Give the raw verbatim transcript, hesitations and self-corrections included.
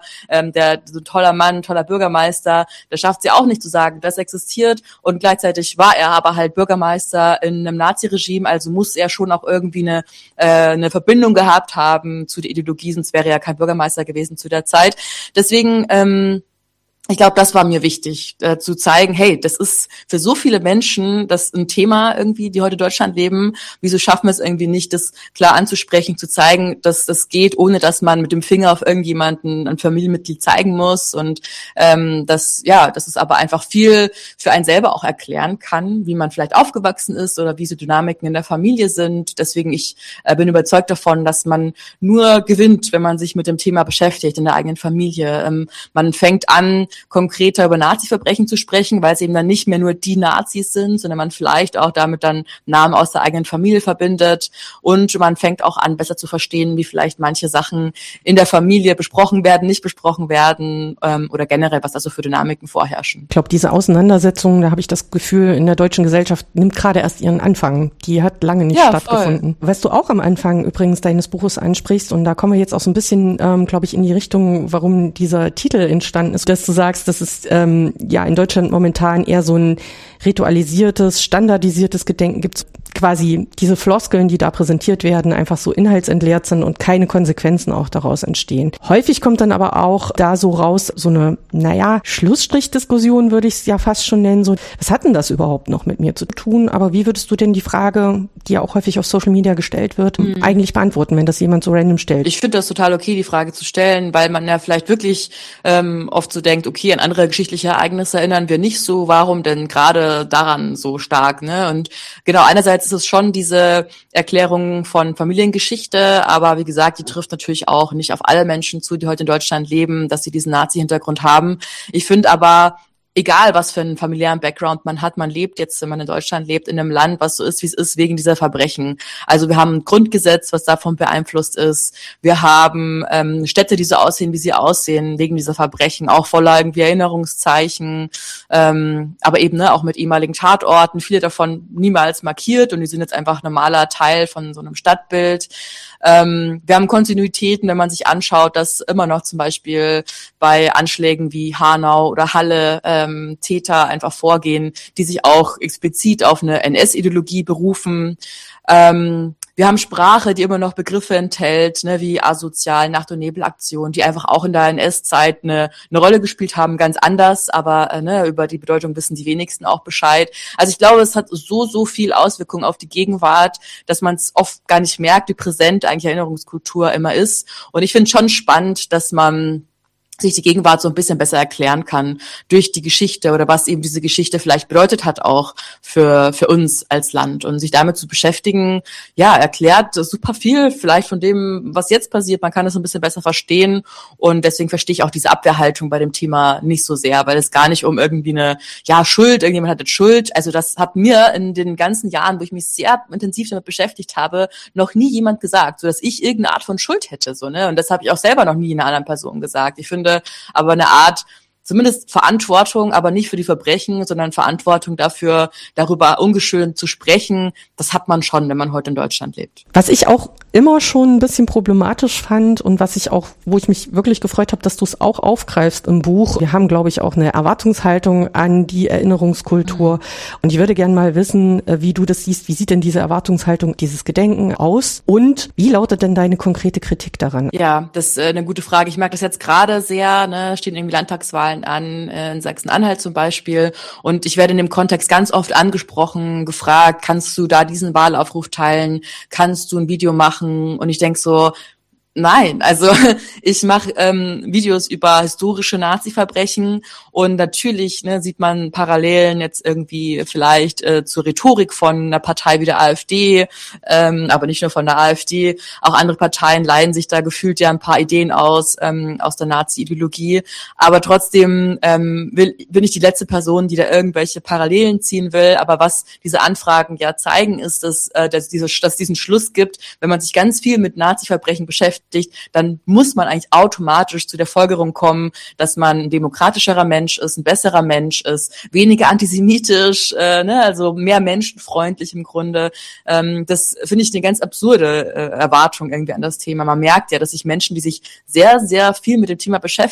ähm, der so ein toller Mann, toller Bürgermeister, der schafft sie auch nicht zu sagen, das existiert und gleichzeitig war er aber halt Bürgermeister in einem Naziregime, also muss er schon auch irgendwie eine, äh, eine Verbindung gehabt haben zu der Ideologie, sonst wäre er kein Bürgermeister gewesen zu der Zeit. Deswegen, ähm, ich glaube, das war mir wichtig, äh, zu zeigen, hey, das ist für so viele Menschen das ein Thema irgendwie, die heute in Deutschland leben. Wieso schaffen wir es irgendwie nicht, das klar anzusprechen, zu zeigen, dass das geht, ohne dass man mit dem Finger auf irgendjemanden, ein Familienmitglied zeigen muss und ähm, dass ja, dass es aber einfach viel für einen selber auch erklären kann, wie man vielleicht aufgewachsen ist oder wie so Dynamiken in der Familie sind. Deswegen ich äh, bin überzeugt davon, dass man nur gewinnt, wenn man sich mit dem Thema beschäftigt in der eigenen Familie. Ähm, man fängt an, konkreter über Nazi-Verbrechen zu sprechen, weil es eben dann nicht mehr nur die Nazis sind, sondern man vielleicht auch damit dann Namen aus der eigenen Familie verbindet und man fängt auch an, besser zu verstehen, wie vielleicht manche Sachen in der Familie besprochen werden, nicht besprochen werden ähm, oder generell, was da so für Dynamiken vorherrschen. Ich glaube, diese Auseinandersetzung, da habe ich das Gefühl, in der deutschen Gesellschaft nimmt gerade erst ihren Anfang. Die hat lange nicht ja, stattgefunden. Voll. Was du auch am Anfang übrigens deines Buches ansprichst, und da kommen wir jetzt auch so ein bisschen, ähm, glaube ich, in die Richtung, warum dieser Titel entstanden ist, dass du sagst, dass es ähm, ja in Deutschland momentan eher so ein ritualisiertes, standardisiertes Gedenken gibt, quasi diese Floskeln, die da präsentiert werden, einfach so inhaltsentleert sind und keine Konsequenzen auch daraus entstehen. Häufig kommt dann aber auch da so raus, so eine, naja, Schlussstrichdiskussion würde ich es ja fast schon nennen, so, was hat denn das überhaupt noch mit mir zu tun? Aber wie würdest du denn die Frage, die ja auch häufig auf Social Media gestellt wird, mhm. eigentlich beantworten, wenn das jemand so random stellt? Ich finde das total okay, die Frage zu stellen, weil man ja vielleicht wirklich ähm, oft so denkt, okay, an andere geschichtliche Ereignisse erinnern wir nicht so, warum denn gerade daran so stark, ne? Und genau, einerseits ist es schon diese Erklärung von Familiengeschichte, aber wie gesagt, die trifft natürlich auch nicht auf alle Menschen zu, die heute in Deutschland leben, dass sie diesen Nazi-Hintergrund haben. Ich finde aber, egal was für einen familiären Background man hat, man lebt jetzt, wenn man in Deutschland lebt, in einem Land, was so ist, wie es ist, wegen dieser Verbrechen. Also wir haben ein Grundgesetz, was davon beeinflusst ist. Wir haben ähm, Städte, die so aussehen, wie sie aussehen, wegen dieser Verbrechen, auch voller irgendwie Erinnerungszeichen, ähm, aber eben ne, auch mit ehemaligen Tatorten, viele davon niemals markiert und die sind jetzt einfach normaler Teil von so einem Stadtbild. Ähm, wir haben Kontinuitäten, wenn man sich anschaut, dass immer noch zum Beispiel bei Anschlägen wie Hanau oder Halle ähm, Täter einfach vorgehen, die sich auch explizit auf eine N S-Ideologie berufen. Ähm, wir haben Sprache, die immer noch Begriffe enthält, ne, wie asozial, Nacht- und Nebelaktion, die einfach auch in der N S-Zeit eine, eine Rolle gespielt haben, ganz anders, aber äh, ne, über die Bedeutung wissen die wenigsten auch Bescheid. Also ich glaube, es hat so, so viel Auswirkungen auf die Gegenwart, dass man es oft gar nicht merkt, wie präsent eigentlich Erinnerungskultur immer ist. Und ich finde schon spannend, dass man sich die Gegenwart so ein bisschen besser erklären kann durch die Geschichte oder was eben diese Geschichte vielleicht bedeutet hat auch für für uns als Land und sich damit zu beschäftigen, ja, erklärt super viel vielleicht von dem, was jetzt passiert. Man kann es ein bisschen besser verstehen und deswegen verstehe ich auch diese Abwehrhaltung bei dem Thema nicht so sehr, weil es gar nicht um irgendwie eine, ja, Schuld, irgendjemand hat jetzt Schuld. Also das hat mir in den ganzen Jahren, wo ich mich sehr intensiv damit beschäftigt habe, noch nie jemand gesagt, so dass ich irgendeine Art von Schuld hätte, so, ne? Und das habe ich auch selber noch nie einer anderen Person gesagt. Ich finde aber eine Art, zumindest Verantwortung, aber nicht für die Verbrechen, sondern Verantwortung dafür, darüber ungeschönt zu sprechen. Das hat man schon, wenn man heute in Deutschland lebt. Was ich auch immer schon ein bisschen problematisch fand und was ich auch, wo ich mich wirklich gefreut habe, dass du es auch aufgreifst im Buch. Wir haben, glaube ich, auch eine Erwartungshaltung an die Erinnerungskultur. Mhm. Und ich würde gerne mal wissen, wie du das siehst. Wie sieht denn diese Erwartungshaltung, dieses Gedenken aus? Und wie lautet denn deine konkrete Kritik daran? Ja, das ist eine gute Frage. Ich merke das jetzt gerade sehr, ne, stehen irgendwie Landtagswahlen an, in Sachsen-Anhalt zum Beispiel. Und ich werde in dem Kontext ganz oft angesprochen, gefragt, kannst du da diesen Wahlaufruf teilen? Kannst du ein Video machen? Und ich denke so, nein, also ich mache ähm, Videos über historische Nazi-Verbrechen und natürlich ne, sieht man Parallelen jetzt irgendwie vielleicht äh, zur Rhetorik von einer Partei wie der AfD, ähm, aber nicht nur von der AfD, auch andere Parteien leihen sich da gefühlt ja ein paar Ideen aus ähm, aus der Nazi-Ideologie, aber trotzdem ähm, will, bin ich die letzte Person, die da irgendwelche Parallelen ziehen will, aber was diese Anfragen ja zeigen, ist, dass, äh, dass, diese, dass es diesen Schluss gibt, wenn man sich ganz viel mit Nazi-Verbrechen beschäftigt, dann muss man eigentlich automatisch zu der Folgerung kommen, dass man ein demokratischerer Mensch ist, ein besserer Mensch ist, weniger antisemitisch, äh, ne, also mehr menschenfreundlich im Grunde. Ähm, das finde ich eine ganz absurde äh, Erwartung irgendwie an das Thema. Man merkt ja, dass sich Menschen, die sich sehr, sehr viel mit dem Thema beschäftigen,